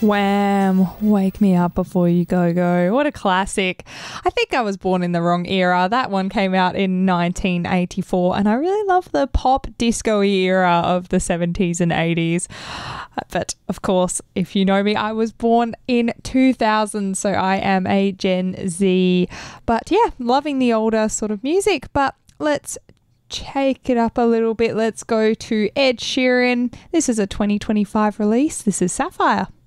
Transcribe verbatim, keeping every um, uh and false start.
Wham! Wake Me Up Before You Go Go. What a classic. I think I was born in the wrong era. That one came out in nineteen eighty-four, and I really love the pop disco-y era of the seventies and eighties. But of course, if you know me, I was born in two thousand, so I am a Gen Z. But yeah, loving the older sort of music. But let's shake it up a little bit. Let's go to Ed Sheeran. This is a twenty twenty-five release. This is Sapphire.